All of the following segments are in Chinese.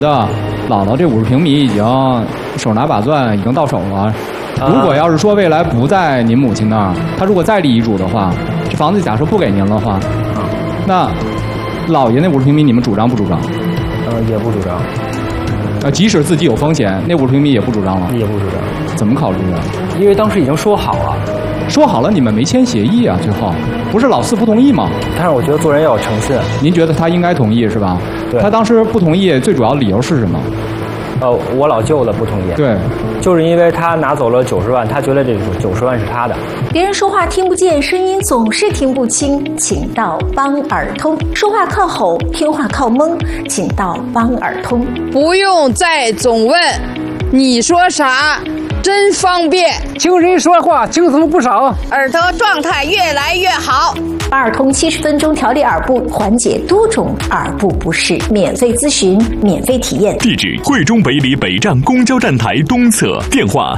的姥姥这50平米已经手拿把攥，已经到手了。如果要是说未来不在您母亲那儿，她如果再立遗嘱的话，这房子假设不给您的话，那姥爷那50平米你们主张不主张？ 也不主张。 即使自己有风险，那50平米也不主张了。 也不主张。 怎么考虑的？ 因为当时已经说好了。 说好了，你们没签协议啊？最后不是老四不同意吗？ 但是我觉得做人要有诚信。 您觉得他应该同意是吧？ 对。 他当时不同意，最主要理由是什么？ 我老舅的不同意。 对， 就是因为他拿走了90万，他觉得这90万是他的。 别人说话听不见，声音总是听不清，请到帮耳通。说话靠吼，听话靠蒙，请到帮耳通。 不用再总问，你说啥？真方便， 听人说话轻松不少， 耳朵状态越来越好。 帮耳通70分钟调理耳部，缓解多种耳部不适，免费咨询，免费体验。 地址：惠中北里北站公交站台东侧，电话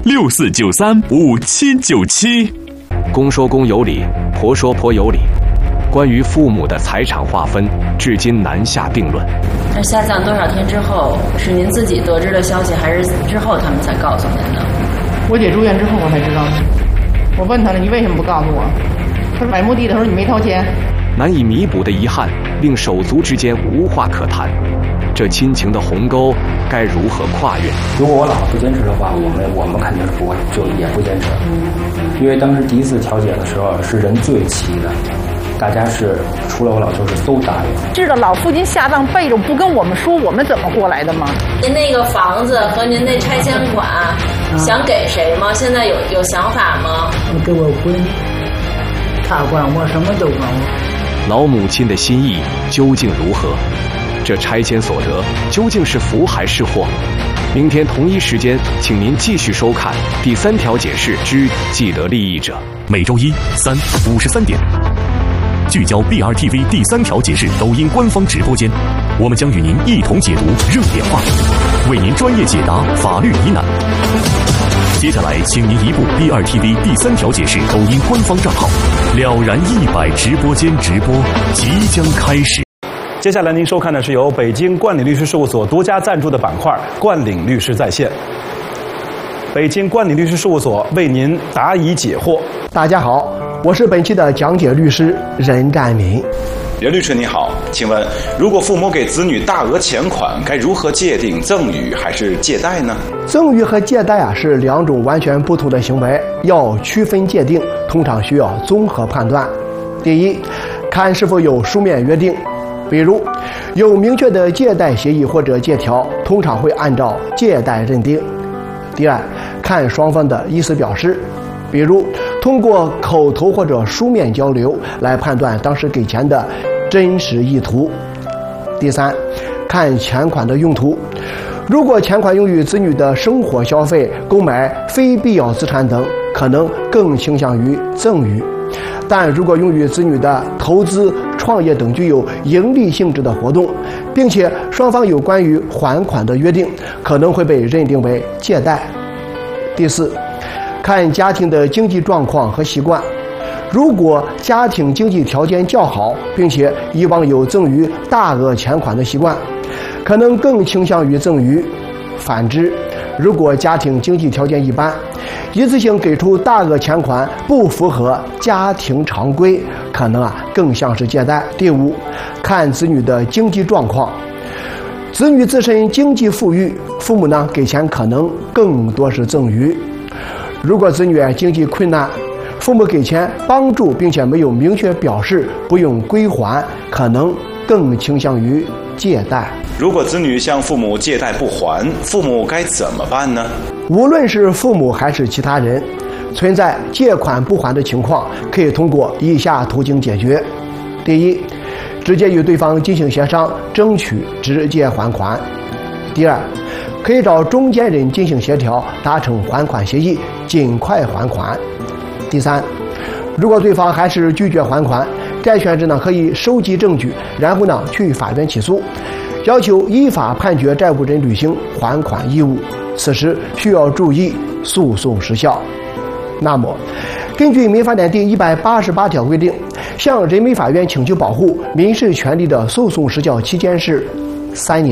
64935797。 公说公有理，婆说婆有理。关于父母的财产划分，至今难下定论。 那下葬多少天之后，是您自己得知的消息，还是之后他们才告诉您的？ 我姐住院之后我才知道的。我问他了，你为什么不告诉我？他说买墓地的时候你没掏钱。 难以弥补的遗憾，令手足之间无话可谈。这亲情的鸿沟该如何跨越？ 如果我姥姥不坚持的话，我们肯定是不会，就也不坚持。因为当时第一次调解的时候是人最齐的。大家是除了我老舅是都答应。 知道老父亲下葬备着不跟我们说，我们怎么过来的吗？ 您那个房子和您那拆迁款，想给谁吗？现在有想法吗？ 给我闺女，她管我什么都管我。 老母亲的心意究竟如何？这拆迁所得究竟是福还是祸？明天同一时间，请您继续收看第3条解释之既得利益者。 每周一3、53点。聚焦 BRTV 第3条解释抖音官方直播间，我们将与您一同解读热点话题，为您专业解答法律疑难。接下来，请您移步 BRTV 第3条解释抖音官方账号，了然100直播间直播即将开始。 接下来您收看的是由北京冠领律师事务所独家赞助的板块“冠领律师在线”。北京冠领律师事务所为您答疑解惑。 大家好，我是本期的讲解律师任占民。 任律师你好，请问如果父母给子女大额钱款，该如何界定赠与还是借贷呢？ 赠与和借贷是2种完全不同的行为，要区分界定，通常需要综合判断。第一，看是否有书面约定，比如有明确的借贷协议或者借条，通常会按照借贷认定。第二，看双方的意思表示，比如通过口头或者书面交流来判断当时给钱的真实意图。第三，看钱款的用途，如果钱款用于子女的生活消费、购买非必要资产等，可能更倾向于赠与；但如果用于子女的投资、创业等具有盈利性质的活动，并且双方有关于还款的约定，可能会被认定为借贷。第四，看家庭的经济状况和习惯，如果家庭经济条件较好，并且以往有赠与大额钱款的习惯，可能更倾向于赠与；反之，如果家庭经济条件一般，一次性给出大额钱款不符合家庭常规，可能更像是借贷。第五，看子女的经济状况，子女自身经济富裕，父母给钱可能更多是赠与；如果子女经济困难，父母给钱帮助并且没有明确表示不用归还，可能更倾向于借贷。 如果子女向父母借贷不还，父母该怎么办呢？ 无论是父母还是其他人，存在借款不还的情况，可以通过以下途径解决。第一，直接与对方进行协商，争取直接还款。第二，可以找中间人进行协调，达成还款协议，尽快还款。第三，如果对方还是拒绝还款，债权人可以收集证据，然后去法院起诉，要求依法判决债务人履行还款义务。此时需要注意诉讼时效。那么，根据民法典第188条规定，向人民法院请求保护民事权利的诉讼时效期间是3年。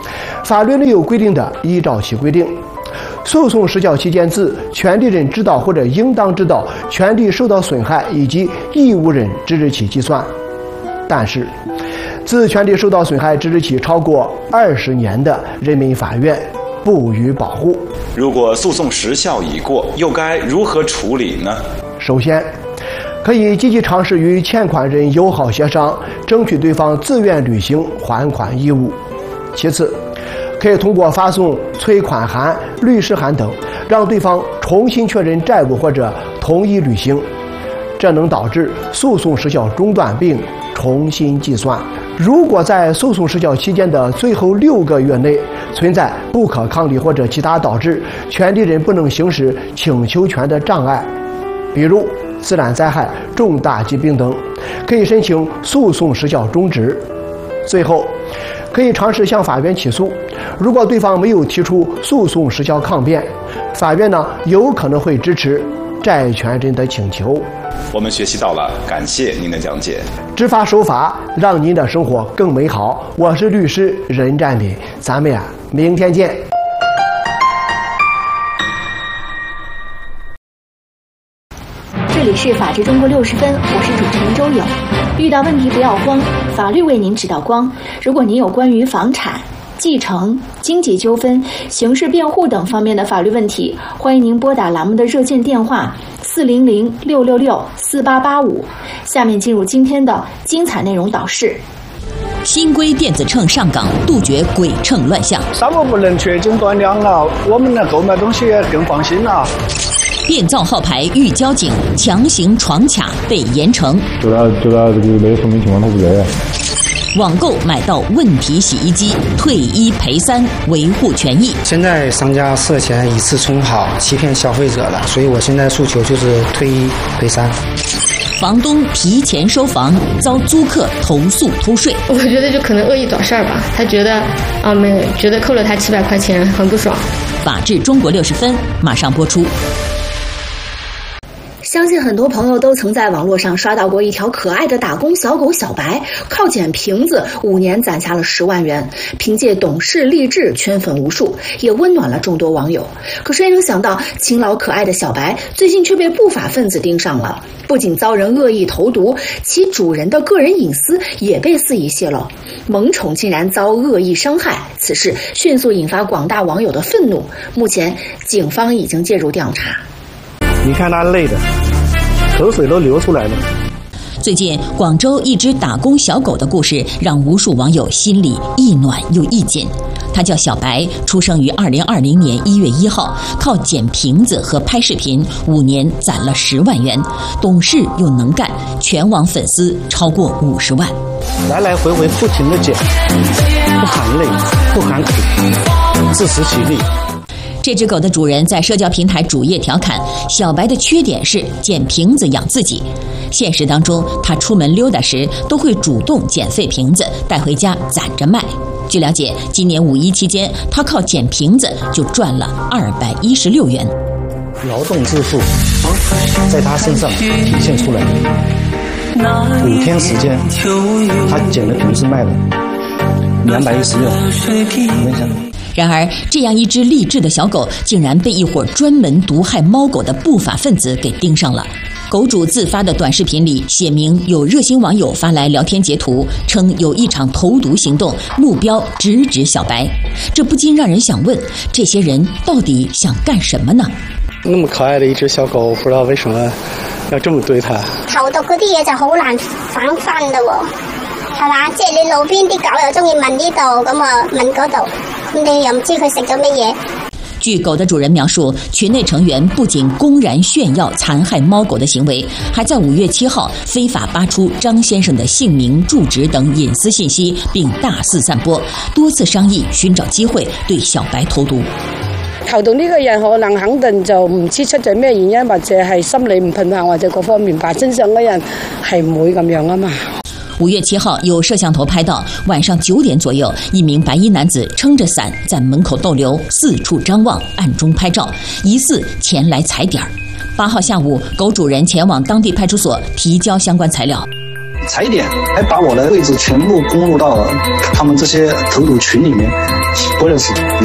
法律内有规定的，依照其规定。诉讼时效期间自权利人知道或者应当知道权利受到损害以及义务人之日起计算。但是，自权利受到损害之日起超过20年的，人民法院不予保护。 如果诉讼时效已过，又该如何处理呢？ 首先，可以积极尝试与欠款人友好协商，争取对方自愿履行还款义务。其次，可以通过发送催款函、律师函等，让对方重新确认债务或者同意履行，这能导致诉讼时效中断并重新计算。如果在诉讼时效期间的最后6个月内存在不可抗力或者其他导致权利人不能行使请求权的障碍，比如自然灾害、重大疾病等，可以申请诉讼时效终止。最后，可以尝试向法院起诉。如果对方没有提出诉讼时效抗辩，法院有可能会支持债权人的请求。 我们学习到了，感谢您的讲解。 执法守法，让您的生活更美好。我是律师任占斌，咱们明天见。 这里是法治中国60分，我是主持人周友。遇到问题不要慌，法律为您指导光。如果您有关于房产、继承、经济纠纷、刑事辩护等方面的法律问题，欢迎您拨打栏目的热线电话400-666-4885。下面进入今天的精彩内容导视。 新规电子秤上岗，杜绝鬼秤乱象。 商务不能缺斤短两了，我们购买东西更放心了。 变造号牌遇交警，强行闯卡被严惩。 就他这个没有说明情况，他不对。 网购买到问题洗衣机，退1赔3，维护权益。 现在商家涉嫌以次充好，欺骗消费者了，所以我现在诉求就是退1赔3。 房东提前收房，遭租客投诉偷税。 我觉得就可能恶意找事儿吧，他觉得觉得扣了他700块钱很不爽。 法治中国60分马上播出。 相信很多朋友都曾在网络上刷到过一条可爱的打工小狗小白，靠捡瓶子5年攒下了10万元，凭借懂事励志圈粉无数，也温暖了众多网友。可谁能想到，勤劳可爱的小白最近却被不法分子盯上了，不仅遭人恶意投毒，其主人的个人隐私也被肆意泄露，萌宠竟然遭恶意伤害，此事迅速引发广大网友的愤怒。目前，警方已经介入调查。 你看他累的，口水都流出来了。 最近，广州一只打工小狗的故事让无数网友心里一暖又一紧。它叫小白，出生于2020年1月1号，靠捡瓶子和拍视频5年攒了10万元，懂事又能干，全网粉丝超过50万。 来来回回不停地捡，不喊累，不喊苦，自食其力。 这只狗的主人在社交平台主页调侃，小白的缺点是捡瓶子养自己。现实当中，他出门溜达时都会主动捡废瓶子带回家攒着卖。据了解，今年5·1期间，他靠捡瓶子就赚了216元。 劳动致富在他身上体现出来了。5天时间，他捡的瓶子卖了216。 然而，这样一只励志的小狗，竟然被一伙专门毒害猫狗的不法分子给盯上了。狗主自发的短视频里写明有热心网友发来聊天截图，称有一场投毒行动，目标直指小白。这不禁让人想问，这些人到底想干什么呢？ 那么可愛的一隻小狗，不知道為什麼要這麼對它。 投毒嗰啲嘢就好難反翻嘞喎，係嘛？即係你路邊啲狗又中意聞呢度，咁啊聞嗰度，咁你又唔知佢食咗乜嘢。 據狗的主人描述，群內成員不僅公然炫耀殘害貓狗的行為，還在5月7號非法扒出張先生的姓名、住址等隱私信息，並大肆散播，多次商議尋找機會對小白投毒。 投毒呢個人可能肯定就唔知出咗咩原因，或者係心理唔平衡，或者各方面吧。真相嘅人係唔會咁樣啊嘛。 5月7號，有攝像頭拍到晚上9點左右，一名白衣男子撐着傘在門口逗留，四處張望，暗中拍照，疑似前來踩點。8號下午，狗主人前往當地派出所提交相關材料。 踩点，还把我的位置全部公布到他们这些投赌群里面，不认识，没